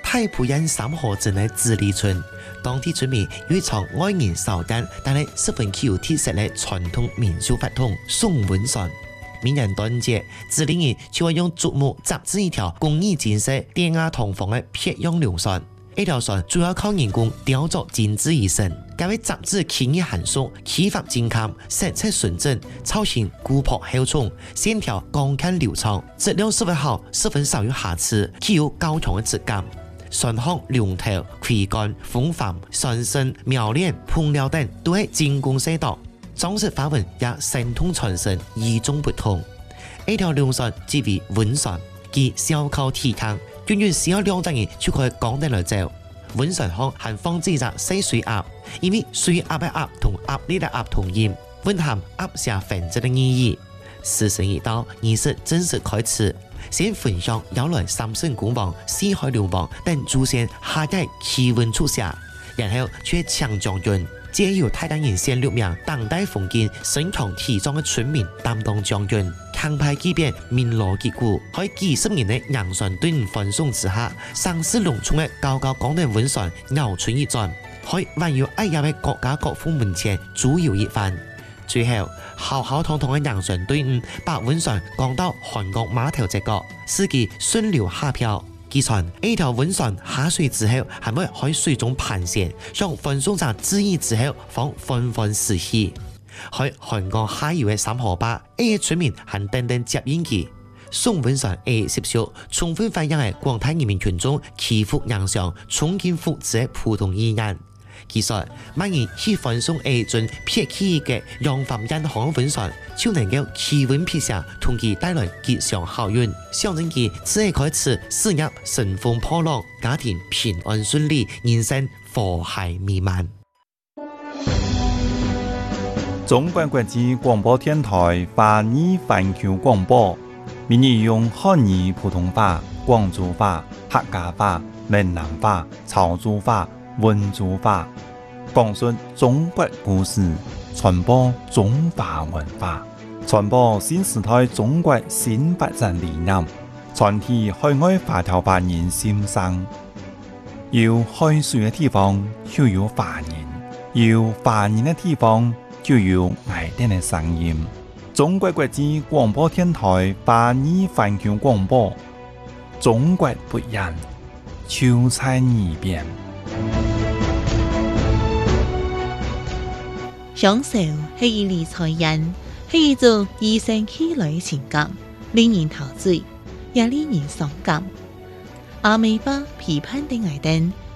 太浦县三河镇的紫里村，当地村民有一场外形少见，但係十分具有特色的传统民俗活动送瘟船。每年端节，紫里人就会用竹木扎制一条工艺精细、典雅堂皇的漂洋流船。这条船主要靠人工雕琢精致而成，该位杂志轻易含束，ขี法精巧，色彩纯正，造型古朴厚重，线条刚劲流畅，质量十分好，十分少有瑕疵，具有高强的质感。船殼、龍頭、桅杆、風帆、船身、苗鏈、碰料等都係精工細琢，裝飾花紋也神通傳神，與眾不同。呢條龍船即為瘟船，其小靠體康，短短只有2隻人就可以講得來走。瘟船殼還放置一隻細水鴨，因為水鴨嘅鴨同鴨呢個鴨同音，蘊含鴨下繁殖的意義。時辰一到，儀式正式開始。先焚香邀來三聖古王、四海龍王等祖先下界祈溫出下，然後卻搶將軍，借由太丹人先6名當代封建身強體壯的村民擔當將軍，強派機變鳴鑼擊鼓，喺幾十年的洋船隊伍歡送之下，聲勢隆重的高高廣大瘟船繞村一轉，喺萬有愛亞的國家國父門前主遊一番。最後，浩浩蕩蕩的洋船隊伍把瘟船趕到韓國碼頭這個，司機順流下漂。據傳，呢條瘟船下水之後，還會喺水中盤旋，向歡送者致意之後，方歡歡喜喜。喺韓國下游的三河壩，呢個村民還等等接應佢。送瘟船嘅習俗，充分反映係廣大人民群眾祈福洋上、崇敬福祉的普通意願。其實，萬人喜歡送一尊撇起嘅揚帆引航嘅瘟船，就能夠祈瘟辟邪，同其帶來吉祥好運，象徵其自己開始事業順風破浪，家庭平安順利，人生和諧美滿。 中國國際廣播電台華語環球廣播，每日用漢語普通話、廣州話、客家話、閩南話、潮州話、溫州話，講述中國故事，傳播中華文化，傳播新時代中國新發展理念，傳遞海外華僑華人心聲。有海水的地方就有華人，有華人的地方就有愛電的聲音。中國國際廣播電台華語環球廣播，中國不一樣，就在耳邊。 享受係一理財人，係一種與生俱來嘅情感，令人陶醉，也令人傷感。阿美巴批判的愛燈